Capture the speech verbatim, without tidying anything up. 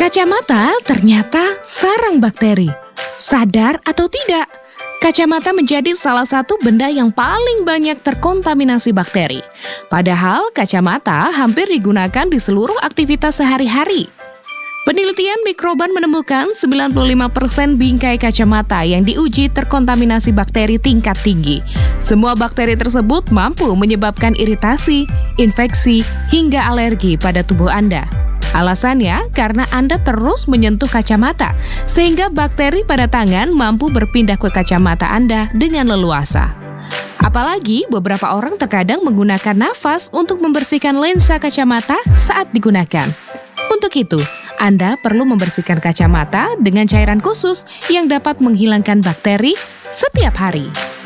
Kacamata ternyata sarang bakteri. Sadar atau tidak, kacamata menjadi salah satu benda yang paling banyak terkontaminasi bakteri. Padahal kacamata hampir digunakan di seluruh aktivitas sehari-hari. Penelitian Mikroban menemukan sembilan puluh lima persen bingkai kacamata yang diuji terkontaminasi bakteri tingkat tinggi. Semua bakteri tersebut mampu menyebabkan iritasi, infeksi, hingga alergi pada tubuh Anda. Alasannya karena Anda terus menyentuh kacamata, sehingga bakteri pada tangan mampu berpindah ke kacamata Anda dengan leluasa. Apalagi beberapa orang terkadang menggunakan nafas untuk membersihkan lensa kacamata saat digunakan. Untuk itu, Anda perlu membersihkan kacamata dengan cairan khusus yang dapat menghilangkan bakteri setiap hari.